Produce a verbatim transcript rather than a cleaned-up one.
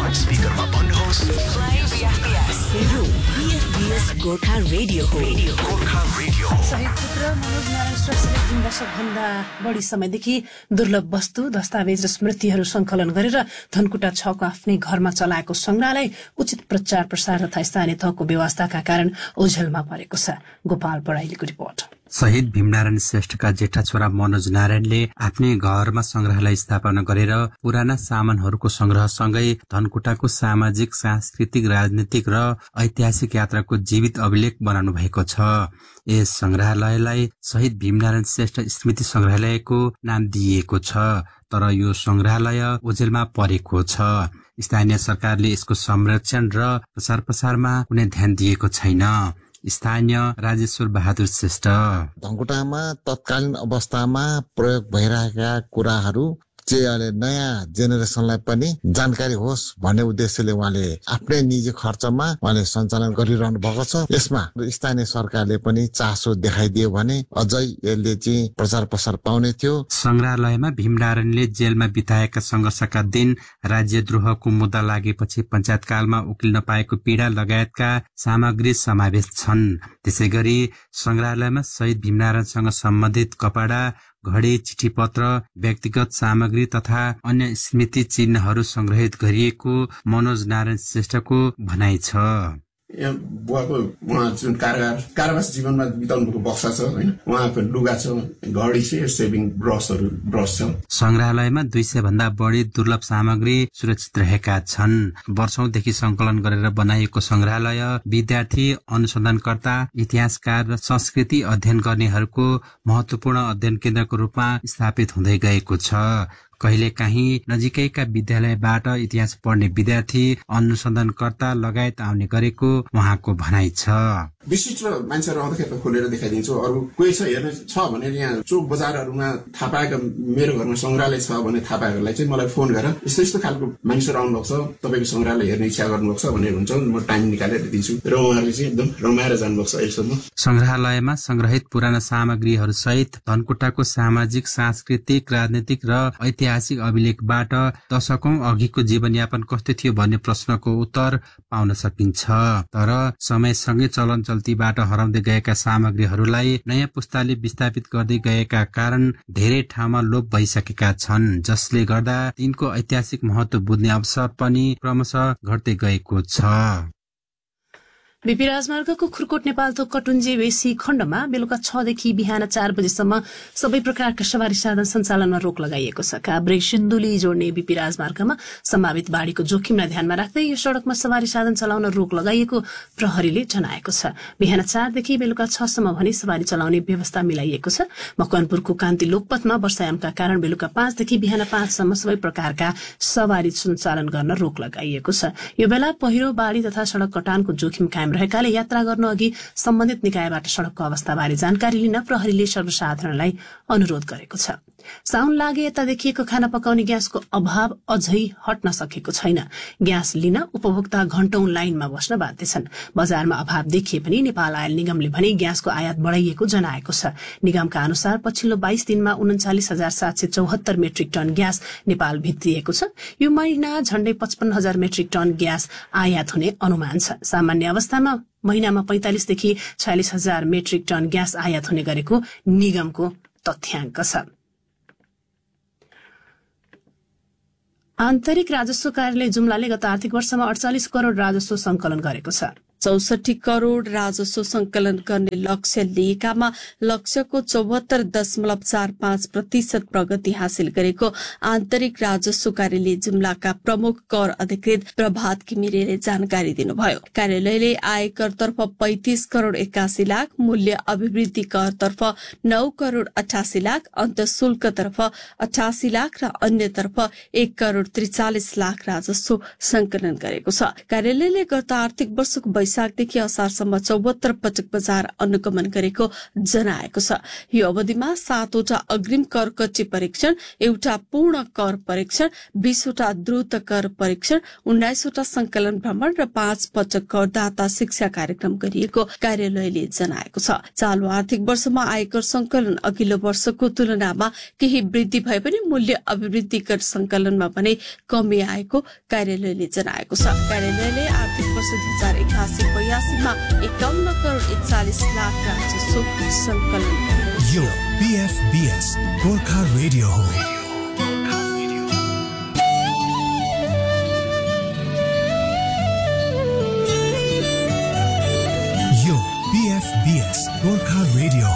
Smart स्पिकरमा भन्नुहोस् Play V F B S. यो V F B S Gorkha radio हो। Gorkha radio शहीद पुत्र मनोज नारायण श्रेष्ठले तीन दशकभन्दा बढी समयदेखि दुर्लभ वस्तु दस्तावेज र स्मृतिहरू संकलन गरेर धनकुटा छको आफ्नै घरमा चलाएको संग्रहालय उचित प्रचार प्रसार तथा स्थानीय तहको व्यवस्थाका कारण ओझेलमा परेको छ। गोपाल बराइलीको रिपोर्ट। शहीद भीमनारायण श्रेष्ठका जेठा छोरा मनोज नारायणले आफ्नै घरमा संग्रहालय स्थापना गरेर पुराना सामानहरूको संग्रहसँगै धनकुटाको सामाजिक, सांस्कृतिक, राजनीतिक र ऐतिहासिक यात्राको जीवित अभिलेख बनाउनु भएको छ। यस संग्रहालयलाई शहीद भीमनारायण श्रेष्ठ स्मृति संग्रहालयको नाम दिइएको छ, तर यो संग्रहालय ओझेलमा परेको छ। स्थानीय सरकारले यसको संरक्षण र प्रचार प्रसारमा कुनै ध्यान दिएको छैन। स्थानीय राजेश्वर बहादुर श्रेष्ठ धनकुटामा तत्कालीन अवस्थामा प्रयोग भइरहेका कुराहरू चाहिँ अहिले नयाँ जेनेरेसनलाई पनि जानकारी होस् भन्ने उद्देश्यले उहाँले आफ्नै निजी खर्चमा उहाँले सञ्चालन गरिरहनु भएको छ। यसमा स्थानीय सरकारले पनि चासो देखाइदियो भने अझै यसले चाहिँ प्रचार प्रसार पाउने थियो। संग्रहालयमा भीमनारायणले जेलमा बिताएका संघर्षका दिन, राज्यद्रोहको मुद्दा लागेपछि पञ्चायतकालमा उकिल नपाएको पीडा लगायतका सामग्री समावेश छन्। त्यसै गरी संग्रहालयमा शहीद भीमनारायणसँग सम्बन्धित कपडा, घडी, चिठीपत्र, व्यक्तिगत सामग्री तथा अन्य स्मृति चिन्हहरू संग्रहित गरिएको मनोज नारायण श्रेष्ठको भनाइ छ। यहाँ बुवाको उहाँ जुन कारागार कारावास जीवनमा बिताउनु भएको बक्सा छ होइन, उहाँको लुगा छ, घडी छ, सेभिङ ब्रसहरू ब्रस छ। संग्रहालयमा दुई सय भन्दा बढी दुर्लभ सामग्री सुरक्षित रहेका छन्। वर्षौंदेखि संकलन गरेर बनाइएको संग्रहालय विद्यार्थी, अनुसन्धानकर्ता, इतिहासकार र संस्कृति अध्ययन गर्नेहरूको महत्वपूर्ण अध्ययन केन्द्रको रूपमा स्थापित हुँदै गएको छ। कहिले काहीँ नजिकैका विद्यालयबाट इतिहास पढ्ने विद्यार्थी, अनुसन्धानकर्ता लगायत आउने गरेको उहाँको भनाइ छ। विशिष्ट मान्छेहरू आउँदाखेरि त खोलेर देखाइदिन्छु। अरू कोही छ हेर्ने छ भने यहाँ चोक बजारहरूमा थाहा पाएका, मेरो घरमा संग्रहालय छ भने थाहा पाएकोलाई चाहिँ मलाई फोन गरेर यस्तो यस्तो खालको मानिसहरू आउनुभएको छ, तपाईँको संग्रहालय हेर्ने इच्छा गर्नुभएको छ भनेर हुन्छ, म टाइम निकालेर दिन्छु र उहाँहरूले चाहिँ एकदम रमाएर जानुभएको छ। यसम्म संग्रहालयमा संग्रहित पुराना सामग्रीहरू सहित धनकुटाको सामाजिक, सांस्कृतिक, राजनीतिक र ऐतिहासिक अभिलेखबाट दशकौं अघिको जीवनयापन कस्तो थियो भन्ने प्रश्नको उत्तर पाउन सकिन्छ। तर समयसँगै चलन चल्तीबाट हराउँदै गएका सामग्रीहरूलाई नयाँ पुस्ताले विस्थापित गर्दै गएका कारण धेरै ठाउँमा लोप भइसकेका छन्, जसले गर्दा तिनको ऐतिहासिक महत्व बुझ्ने अवसर पनि क्रमशः घट्दै गएको छ। बीपी राजमार्गको खुरकोट नेपालथोक कटुन्जे वेसी खण्डमा बेलुका छदेखि बिहान चार बजेसम्म सबै प्रकारका सवारी साधन सञ्चालनमा रोक लगाइएको छ। काभ्रे सिन्धुली जोड्ने बीपी राजमार्गमा सम्भावित बाढ़ीको जोखिमलाई ध्यानमा राख्दै यो सड़कमा सवारी साधन चलाउन रोक लगाइएको प्रहरीले जनाएको छ। बिहान चारदेखि बेलुका छसम्म भने सवारी चलाउने व्यवस्था मिलाइएको छ। मकवानपुरको कान्ति लोकपथमा वर्षायामका कारण बेलुका पाँचदेखि बिहान पाँचसम्म सबै प्रकारका सवारी सञ्चालन गर्न रोक लगाइएको छ। यो बेला पहिरो, बाढ़ी तथा सड़क कटानको जोखिम कायम रहेकाले यात्रा गर्नु अघि सम्बन्धित निकायबाट सड़कको अवस्थाबारे जानकारी लिन प्रहरीले सर्वसाधारणलाई अनुरोध गरेको छ। साउन लागे यता देखिएको खाना पकाउने ग्यासको अभाव अझै हट्न सकेको छैन। ग्यास लिन उपभोक्ता घण्टौं लाइनमा बस्न बाध्य छन्। बजारमा अभाव देखिए पनि नेपाल आयल निगमले भने ग्यासको आयात बढ़ाइएको जनाएको छ। निगमका अनुसार पछिल्लो बाइस दिनमा उन्चालिस हजार सात सय चौहत्तर मेट्रिक टन ग्यास नेपाल भित्रिएको छ। यो महिना झण्डै पचपन्न हजार मेट्रिक टन ग्यास आयात हुने अनुमान छ। सामान्य अवस्थामा महिनामा पैंतालिसदेखि छयालिस हजार मेट्रिक टन ग्यास आयात हुने गरेको निगमको तथ्याङ्क छ। आन्तरिक राजस्व कार्यालय जुम्लाले गत आर्थिक वर्षमा अडचालिस करोड़ राजस्व संकलन गरेको छ। चौसठी करोड़ राजस्व संकलन गर्ने लक्ष्य लिएकामा लक्ष्यको चौहत्तर दशमलव चार पाँच प्रतिशत प्रगति हासिल गरेको आन्तरिक राजस्व कार्यालय जुम्लाका प्रमुख कर अधिकृत प्रभात घिमिरेले जानकारी दिनुभयो। कार्यालयले आयकरतर्फ पैंतीस करोड़ एकासी लाख, मूल्य अभिवृद्धि करतर्फ नौ करोड़ अठासी लाख, अन्त शुल्कतर्फ अठासी लाख र अन्यतर्फ एक करोड़ त्रिचालिस लाख राजस्व संकलन गरेको छ। कार्यालयले गत आर्थिक वर्षको वैशाखदेखि असारसम्म चौहत्तर पटक बजार अनुगमन गरेको जनाएको छ। यो अवधिमा सातवटा अग्रिम कर कच्ची परीक्षण, एउटा पूर्ण कर परीक्षण, बीसवटा द्रुत कर परीक्षण, उन्नाइसवटा संकलन भ्रमण र पाँच पटक करदाता शिक्षा कार्यक्रम गरिएको कार्यालयले जनाएको छ। चालू आर्थिक वर्षमा आयकर संकलन अघिल्लो वर्षको तुलनामा केही वृद्धि भए पनि मूल्य अभिवृद्धि कर संकलनमा भने कमी आएको कार्यालयले जनाएको छ। कार्यालयले आर्थिक वर्ष दुई हजार एकासी बयासीमा एकाउन्न करोड़ एकचालिस लाख राजस्व संकलन गरेको यो पीएफबीएस गोर्खा रेडियो हो। यो पीएफबीएस गोर्खा रेडियो